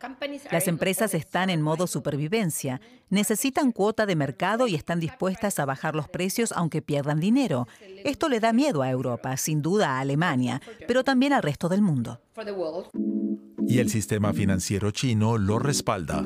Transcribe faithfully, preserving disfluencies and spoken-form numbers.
Las empresas están en modo supervivencia, necesitan cuota de mercado y están dispuestas a bajar los precios aunque pierdan dinero. Esto le da miedo a Europa, sin duda a Alemania, pero también al resto del mundo. Y el sistema financiero chino lo respalda.